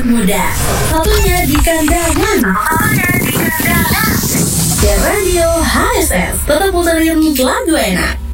muda. Satunya di kandangan. Dan Radio HSS tetap puterin lagu enak.